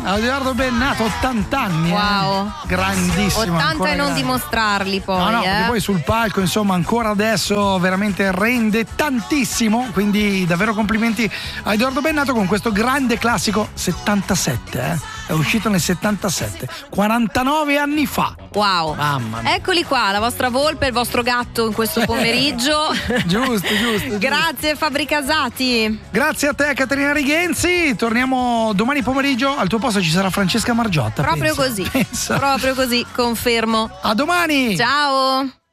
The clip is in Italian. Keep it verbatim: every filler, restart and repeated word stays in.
Edoardo Bennato, ottanta anni. Wow. Eh? Grandissimo. ottanta e non grande. dimostrarli poi. No, no, eh. perché poi sul palco, insomma, ancora adesso veramente rende tantissimo. Quindi davvero complimenti a Edoardo Bennato con questo grande classico settantasette, eh? È uscito nel settantasette, quarantanove anni fa. Wow. Mamma mia. Eccoli qua, la vostra volpe, il vostro gatto in questo pomeriggio. Giusto, giusto. Grazie Fabri Casati. Grazie a te Caterina Righenzi. Torniamo domani pomeriggio. Al tuo posto ci sarà Francesca Margiotta. Proprio pensa. così. Pensa. Proprio così, confermo. A domani. Ciao.